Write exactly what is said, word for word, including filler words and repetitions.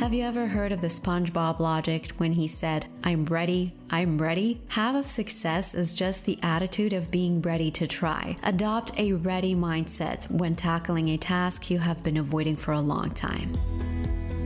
Have you ever heard of the SpongeBob logic when he said, I'm ready, I'm ready? Half of success is just the attitude of being ready to try. Adopt a ready mindset when tackling a task you have been avoiding for a long time.